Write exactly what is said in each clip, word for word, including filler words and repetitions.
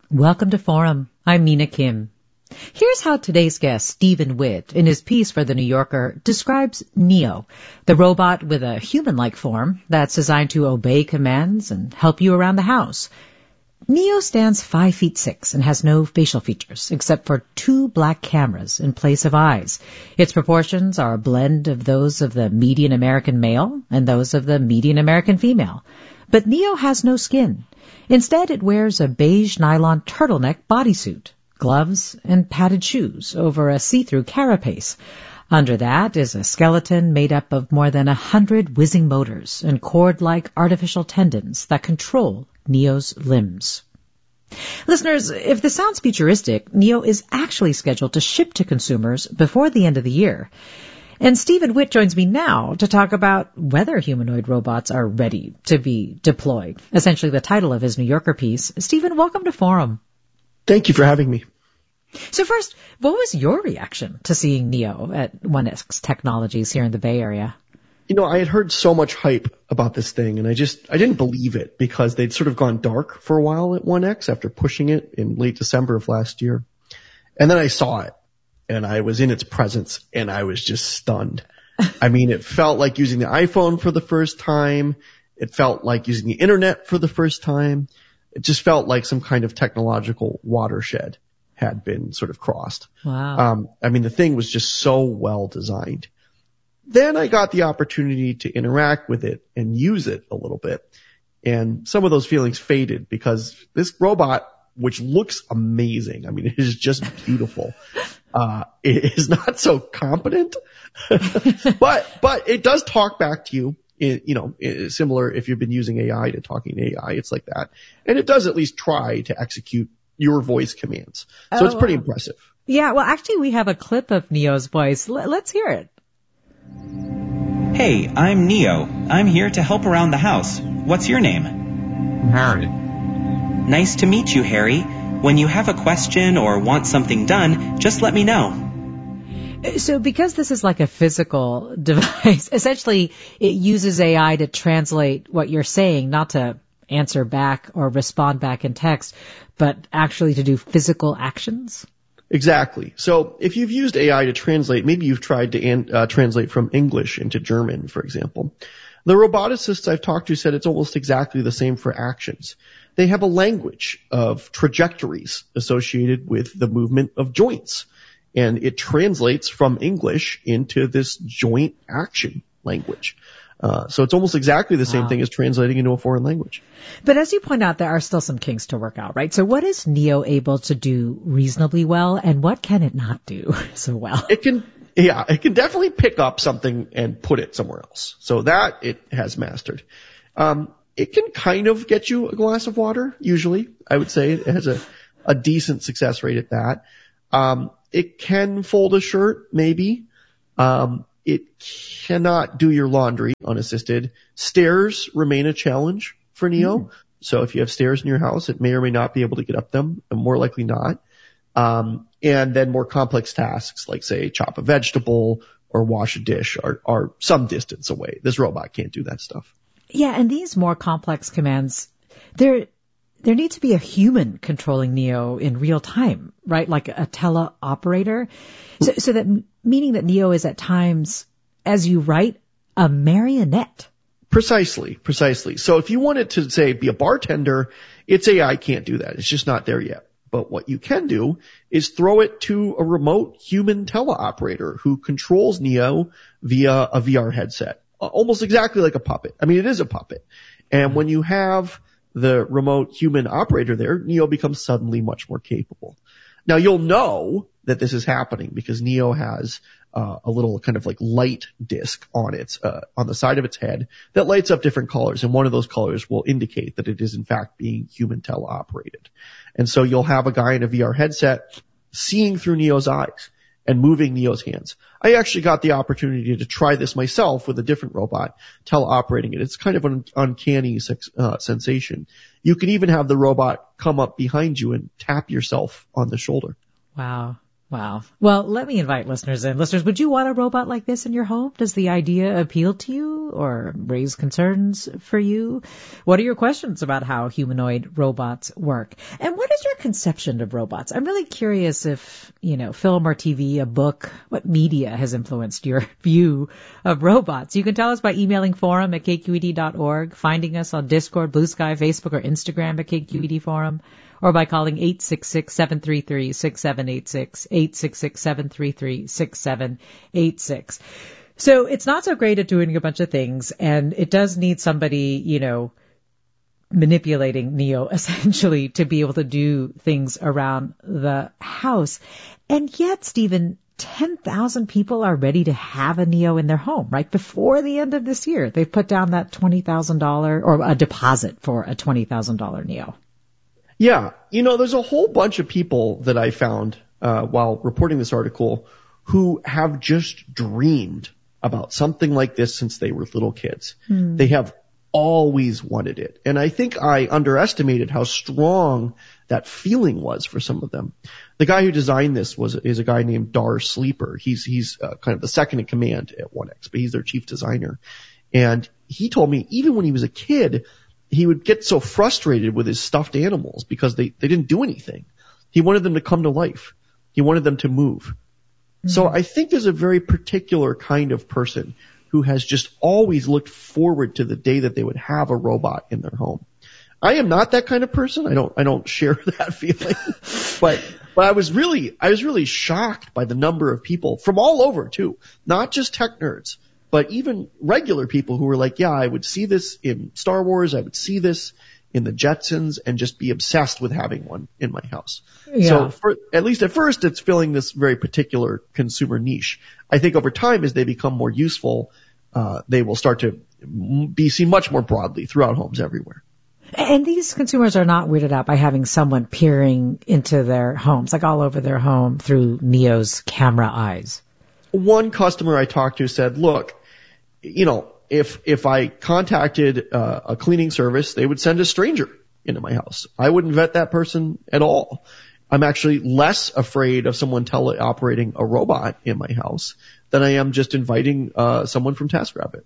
Welcome to Forum. I'm Mina Kim. Here's how today's guest, Stephen Witt, in his piece for The New Yorker, describes Neo, the robot with a human-like form that's designed to obey commands and help you around the house. Neo stands five feet six and has no facial features except for two black cameras in place of eyes. Its proportions are a blend of those of the median American male and those of the median American female. But Neo has no skin. Instead, it wears a beige nylon turtleneck bodysuit, gloves, and padded shoes over a see-through carapace. Under that is a skeleton made up of more than a hundred whizzing motors and cord-like artificial tendons that control Neo's limbs. Listeners, if this sounds futuristic, Neo is actually scheduled to ship to consumers before the end of the year. And Stephen Witt joins me now to talk about whether humanoid robots are ready to be deployed. Essentially the title of his New Yorker piece. Stephen, welcome to Forum. Thank you for having me. So first, what was your reaction to seeing Neo at one X Technologies here in the Bay Area? You know, I had heard so much hype about this thing, and I just, I didn't believe it because they'd sort of gone dark for a while at one X after pushing it in late December of last year. And then I saw it, and I was in its presence, and I was just stunned. I mean, it felt like using the iPhone for the first time. It felt like using the internet for the first time. It just felt like some kind of technological watershed had been sort of crossed. Wow. Um, I mean, the thing was just so well designed. Then I got the opportunity to interact with it and use it a little bit. And some of those feelings faded because this robot, which looks amazing, I mean, it is just beautiful, uh, it is not so competent, but, but it does talk back to you. It, you know, it, similar if you've been using A I to talking A I, it's like that. And it does at least try to execute your voice commands. So oh, it's pretty wow. impressive. Yeah, well, actually, we have a clip of Neo's voice. L- let's hear it. Hey, I'm Neo. I'm here to help around the house. What's your name? Harry. Nice to meet you, Harry. When you have a question or want something done, just let me know. So because this is like a physical device, essentially it uses A I to translate what you're saying, not to answer back or respond back in text, but actually to do physical actions? Exactly. So if you've used A I to translate, maybe you've tried to an, uh, translate from English into German, for example. The roboticists I've talked to said it's almost exactly the same for actions. They have a language of trajectories associated with the movement of joints. And it translates from English into this joint action language. Uh, so it's almost exactly the same wow. thing as translating into a foreign language. But as you point out, there are still some kinks to work out, right? So what is Neo able to do reasonably well, and what can it not do so well? It can, yeah, it can definitely pick up something and put it somewhere else. So that it has mastered. Um, it can kind of get you a glass of water, usually. I would say it has a, a decent success rate at that. Um, it can fold a shirt, maybe. Um, It cannot do your laundry unassisted. Stairs remain a challenge for Neo. Mm. So if you have stairs in your house, it may or may not be able to get up them, and more likely not. Um, and then more complex tasks like, say, chop a vegetable or wash a dish are, are some distance away. This robot can't do that stuff. Yeah, and these more complex commands, there there needs to be a human controlling Neo in real time, right? Like a teleoperator. So, so that meaning that Neo is at times, as you write, a marionette. Precisely, precisely. So if you wanted to, say, be a bartender, its A I can't do that. It's just not there yet. But what you can do is throw it to a remote human teleoperator who controls Neo via a V R headset, almost exactly like a puppet. I mean, it is a puppet. And when you have the remote human operator there, Neo becomes suddenly much more capable. Now, you'll know that this is happening because Neo has uh, a little kind of like light disc on its uh, on the side of its head that lights up different colors, and one of those colors will indicate that it is in fact being human teleoperated. And so you'll have a guy in a V R headset seeing through Neo's eyes and moving Neo's hands. I actually got the opportunity to try this myself with a different robot teleoperating it. It's kind of an uncanny uh, sensation. You can even have the robot come up behind you and tap yourself on the shoulder. Wow. Wow. Well, let me invite listeners in. Listeners, would you want a robot like this in your home? Does the idea appeal to you or raise concerns for you? What are your questions about how humanoid robots work? And what is your conception of robots? I'm really curious if, you know, film or T V, a book, what media has influenced your view of robots? You can tell us by emailing forum at k q e d dot org, finding us on Discord, Blue Sky, Facebook, or Instagram at K Q E D Forum, or by calling eight six six, seven three three, six seven eight six, eight six six, seven three three, six seven eight six. So it's not so great at doing a bunch of things, and it does need somebody, you know, manipulating Neo essentially to be able to do things around the house. And yet, Stephen, ten thousand people are ready to have a Neo in their home, right? Before the end of this year, they've put down that twenty thousand dollars or a deposit for a twenty thousand dollars Neo. Yeah. You know, there's a whole bunch of people that I found uh, while reporting this article who have just dreamed about something like this since they were little kids. Hmm. They have always wanted it. And I think I underestimated how strong that feeling was for some of them. The guy who designed this was is a guy named Dar Sleeper. He's he's uh, kind of the second in command at one X, but he's their chief designer. And he told me even when he was a kid, he would get so frustrated with his stuffed animals because they, they didn't do anything. He wanted them to come to life. He wanted them to move. Mm-hmm. So I think there's a very particular kind of person who has just always looked forward to the day that they would have a robot in their home. I am not that kind of person. I don't, I don't share that feeling, but, but I was really, I was really shocked by the number of people from all over too, not just tech nerds, but even regular people who were like, yeah, I would see this in Star Wars. I would see this in the Jetsons and just be obsessed with having one in my house. Yeah. So for, at least at first, it's filling this very particular consumer niche. I think over time, as they become more useful, uh, they will start to be seen much more broadly throughout homes everywhere. And these consumers are not weirded out by having someone peering into their homes, like all over their home through Neo's camera eyes. One customer I talked to said, look, you know, if, if I contacted uh, a cleaning service, they would send a stranger into my house. I wouldn't vet that person at all. I'm actually less afraid of someone teleoperating a robot in my house than I am just inviting uh, someone from TaskRabbit.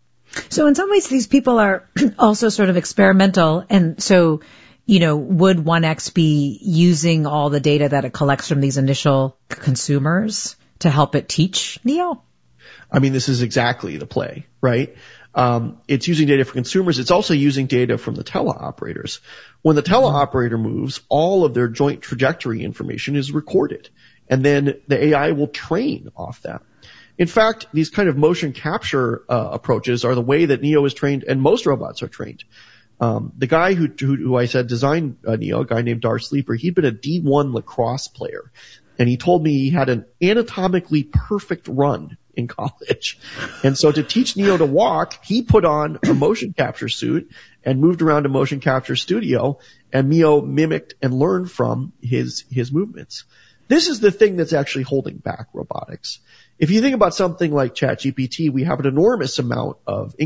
So in some ways, these people are also sort of experimental. And so, you know, would one X be using all the data that it collects from these initial consumers to help it teach Neo? I mean, this is exactly the play, right? Um, it's using data for consumers. It's also using data from the teleoperators. When the teleoperator moves, all of their joint trajectory information is recorded, and then the A I will train off that. In fact, these kind of motion capture uh, approaches are the way that Neo is trained, and most robots are trained. Um, the guy who, who, who I said designed uh, Neo, a guy named Dar Sleeper, he'd been a D one lacrosse player, and he told me he had an anatomically perfect run in college. And so to teach Neo to walk, he put on a motion capture suit and moved around a motion capture studio, and Neo mimicked and learned from his, his movements. This is the thing that's actually holding back robotics. If you think about something like ChatGPT, we have an enormous amount of